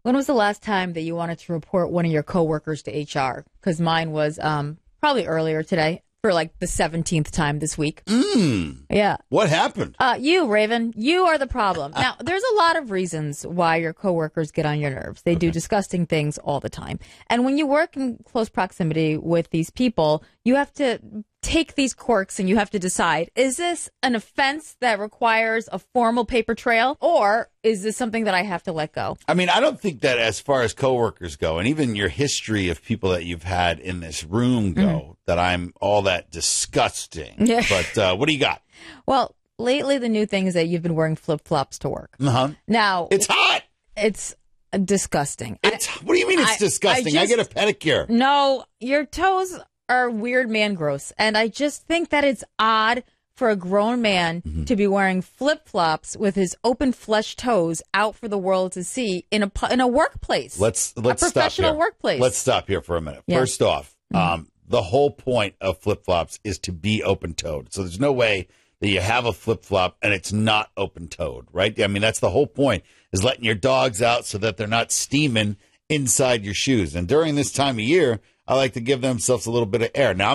When was the last time that you wanted to report one of your coworkers to HR? Because mine was probably earlier today for like the 17th time this week. Yeah. What happened? You, Raven, you are the problem. Now, there's a lot of reasons why your coworkers get on your nerves. They do disgusting things all the time. And when you work in close proximity with these people, you have to take these quirks and you have to decide, is this an offense that requires a formal paper trail, or is this something that I have to let go? I mean, I don't think that as far as coworkers go, and even your history of people that you've had in this room go, that I'm all that disgusting. Yeah. But what do you got? Well, lately the new thing is that you've been wearing flip-flops to work. Now, It's hot. it's disgusting. What do you mean it's disgusting? I get a pedicure. No, your toes are weird man gross. And I just think that it's odd for a grown man to be wearing flip-flops with his open flesh toes out for the world to see in a workplace. Let's a professional stop here. workplace. Let's stop here for a minute. Yeah. First off, the whole point of flip-flops is to be open-toed. So there's no way that you have a flip-flop and it's not open-toed, right? I mean, that's the whole point, is letting your dogs out so that they're not steaming inside your shoes. And during this time of year, I like to give themselves a little bit of air. Now,